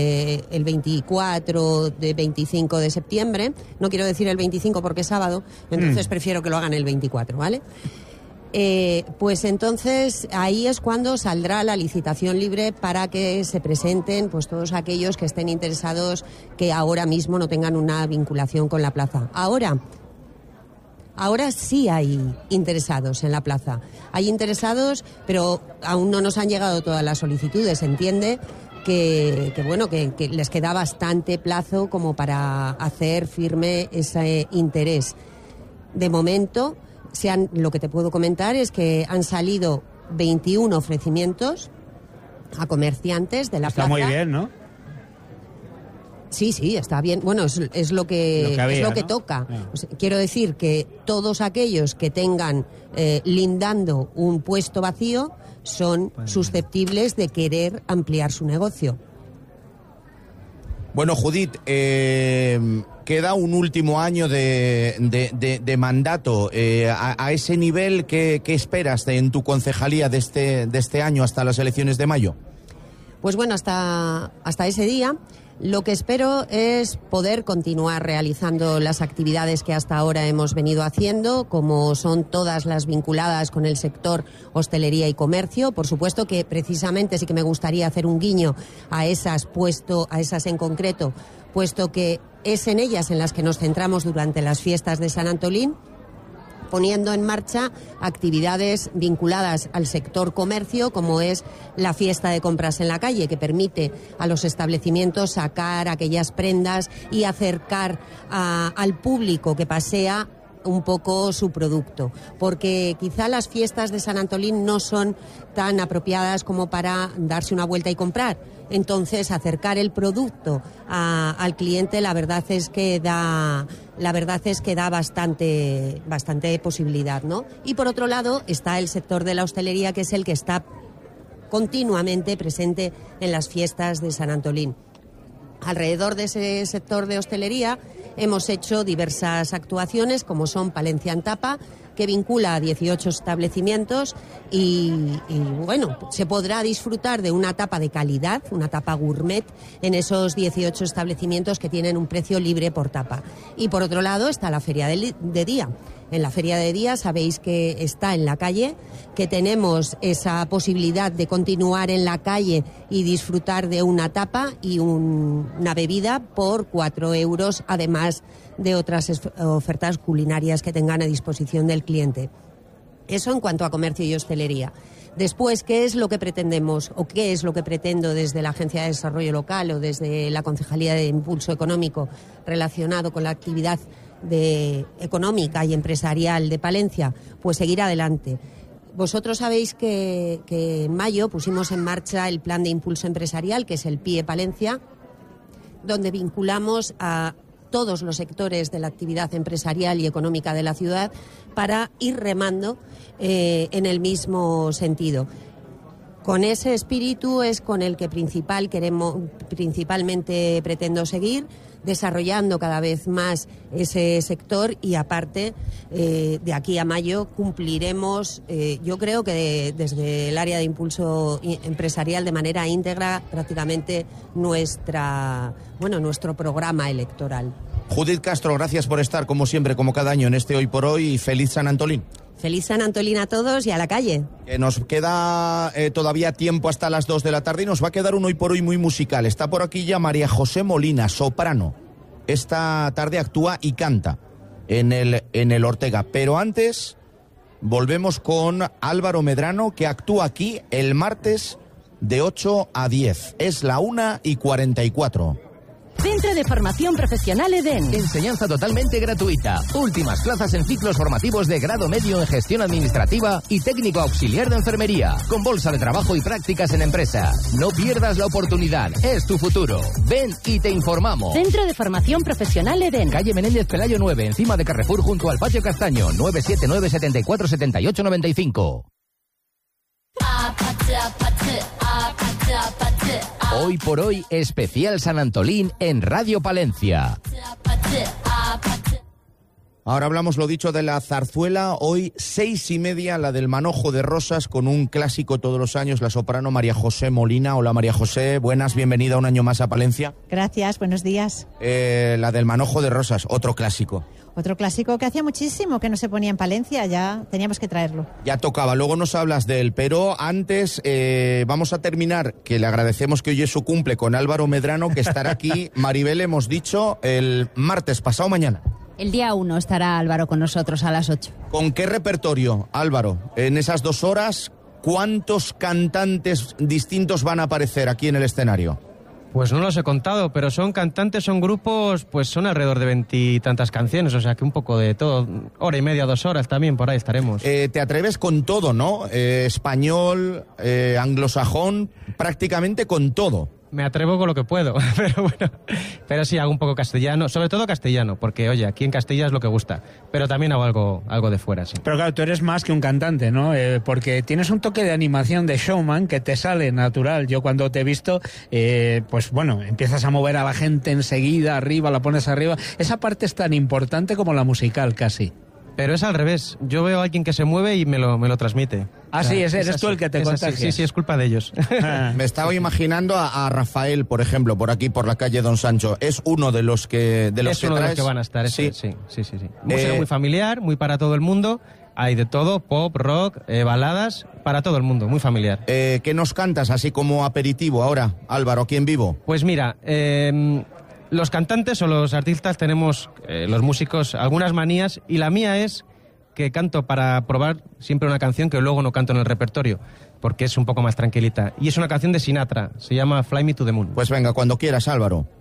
el 24 de 25 de septiembre. No quiero decir el 25 porque es sábado, entonces prefiero que lo hagan el 24, ¿vale? Pues entonces ahí es cuando saldrá la licitación libre para que se presenten pues todos aquellos que estén interesados, que ahora mismo no tengan una vinculación con la plaza. Ahora sí hay interesados en la plaza. Hay interesados, pero aún no nos han llegado todas las solicitudes. Se entiende que les queda bastante plazo como para hacer firme ese interés. De momento, lo que te puedo comentar es que han salido 21 ofrecimientos a comerciantes de la plaza. Está muy bien, ¿no? Sí, está bien. Bueno, es lo que ¿no? Toca. O sea, quiero decir que todos aquellos que tengan lindando un puesto vacío son susceptibles de querer ampliar su negocio. Bueno, Judith, queda un último año de mandato. A ese nivel, ¿qué esperas en tu concejalía de este año hasta las elecciones de mayo? Pues bueno, hasta ese día lo que espero es poder continuar realizando las actividades que hasta ahora hemos venido haciendo, como son todas las vinculadas con el sector hostelería y comercio. Por supuesto que precisamente sí que me gustaría hacer un guiño a esas en concreto, puesto que es en ellas en las que nos centramos durante las fiestas de San Antolín, poniendo en marcha actividades vinculadas al sector comercio, como es la fiesta de compras en la calle, que permite a los establecimientos sacar aquellas prendas y acercar al público que pasea un poco su producto, porque quizá las fiestas de San Antolín no son tan apropiadas como para darse una vuelta y comprar. Entonces, acercar el producto al cliente, la verdad es que da bastante posibilidad, ¿no? Y por otro lado está el sector de la hostelería, que es el que está continuamente presente en las fiestas de San Antolín. Alrededor de ese sector de hostelería hemos hecho diversas actuaciones, como son Palencia en Tapa, que vincula a 18 establecimientos y bueno, se podrá disfrutar de una tapa de calidad, una tapa gourmet, en esos 18 establecimientos que tienen un precio libre por tapa. Y por otro lado está la Feria de Día. En la Feria de Día sabéis que está en la calle, que tenemos esa posibilidad de continuar en la calle y disfrutar de una tapa y una bebida por 4 euros, además de otras ofertas culinarias que tengan a disposición del cliente. Eso en cuanto a comercio y hostelería. Después, ¿qué es lo que pretendemos o qué es lo que pretendo desde la Agencia de Desarrollo Local o desde la Concejalía de Impulso Económico relacionado con la actividad económica y empresarial de Palencia? Pues seguir adelante. Vosotros sabéis que en mayo pusimos en marcha el plan de impulso empresarial, que es el PIE Palencia, donde vinculamos a todos los sectores de la actividad empresarial y económica de la ciudad para ir remando en el mismo sentido. Con ese espíritu es con el que principalmente pretendo seguir desarrollando cada vez más ese sector y aparte de aquí a mayo cumpliremos, yo creo que desde el área de impulso empresarial de manera íntegra prácticamente nuestro programa electoral. Judith Castro, gracias por estar como siempre, como cada año en este Hoy por Hoy, y feliz San Antolín. Feliz San Antolín a todos y a la calle. Nos queda todavía tiempo hasta las 2 de la tarde y nos va a quedar un Hoy por Hoy muy musical. Está por aquí ya María José Molina, soprano. Esta tarde actúa y canta en el Ortega. Pero antes volvemos con Álvaro Medrano, que actúa aquí el martes de 8 a 10. Es la 1:44. Centro de Formación Profesional Edén. Enseñanza totalmente gratuita. Últimas plazas en ciclos formativos de grado medio en gestión administrativa y técnico auxiliar de enfermería, con bolsa de trabajo y prácticas en empresa. No pierdas la oportunidad, es tu futuro. Ven y te informamos. Centro de Formación Profesional Edén. Calle Menéndez Pelayo 9, encima de Carrefour, junto al Patio Castaño. 979 74 78 95. Hoy por Hoy, especial San Antolín en Radio Palencia. Ahora hablamos, lo dicho, de la zarzuela. Hoy 6:30, la del Manojo de Rosas, con un clásico todos los años, la soprano María José Molina. Hola María José, buenas, bienvenida un año más a Palencia. Gracias, buenos días. La del Manojo de Rosas, otro clásico. Otro clásico que hacía muchísimo que no se ponía en Palencia, ya teníamos que traerlo. Ya tocaba, luego nos hablas de él, pero antes vamos a terminar, que le agradecemos que hoy es su cumple, con Álvaro Medrano, que estará aquí, Maribel, hemos dicho, el martes, pasado mañana. El día 1 estará Álvaro con nosotros a las 8. ¿Con qué repertorio, Álvaro? En esas 2 horas, ¿cuántos cantantes distintos van a aparecer aquí en el escenario? Pues no los he contado, pero son cantantes, son grupos, pues son alrededor de 20 y tantas canciones, o sea que un poco de todo, 1:30, 2 horas también, por ahí estaremos. Te atreves con todo, ¿no? Español, anglosajón, prácticamente con todo. Me atrevo con lo que puedo, pero bueno, pero sí hago un poco castellano, sobre todo castellano, porque oye, aquí en Castilla es lo que gusta, pero también hago algo de fuera, sí. Pero claro, tú eres más que un cantante, ¿no? Porque tienes un toque de animación, de showman, que te sale natural. Yo cuando te he visto, pues bueno, empiezas a mover a la gente enseguida, arriba, la pones arriba. Esa parte es tan importante como la musical, casi. Pero es al revés, yo veo a alguien que se mueve y me lo transmite. Ah, sí, eres tú el que te contagias. Sí, es culpa de ellos. Me estaba imaginando a Rafael, por ejemplo, por aquí, por la calle Don Sancho. Es uno de los que de los que van a estar. Sí. Música muy familiar, muy para todo el mundo. Hay de todo, pop, rock, baladas, para todo el mundo, muy familiar. ¿Qué nos cantas así como aperitivo ahora, Álvaro, aquí en vivo? Pues mira, los cantantes o los artistas tenemos, los músicos, algunas manías, y la mía es que canto para probar siempre una canción que luego no canto en el repertorio, porque es un poco más tranquilita. Y es una canción de Sinatra, se llama Fly Me to the Moon. Pues venga, cuando quieras, Álvaro.